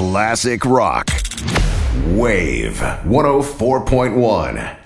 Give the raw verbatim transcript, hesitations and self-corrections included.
Classic rock. Wave one oh four point one.